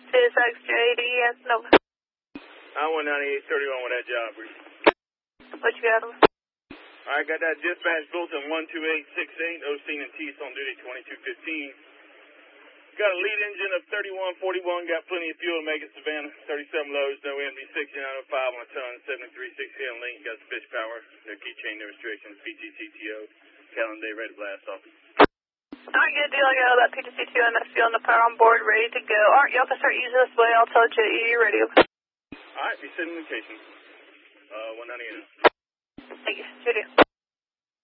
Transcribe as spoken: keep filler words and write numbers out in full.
six X J D, yes, no. I one ninety-eight thirty-one with that job, Bruce. What you got? I got that dispatch bulletin one two eight six eight, Osteen and Tease on duty twenty-two fifteen. Got a lead engine of thirty-one forty-one, got plenty of fuel to make it Savannah. thirty-seven loads, no M D sixty-nine oh five on a ton, seventy-three sixty on link, got fish power, no keychain, no restrictions, P T C T O, calendar day, ready to blast off. Alright, good deal. I got all that P T C T O and that fuel and the power on board, ready to go. Alright, y'all can start using this way. I'll tell J E radio. Alright, be sending location. Uh, one ninety-eight. Thank you. J D.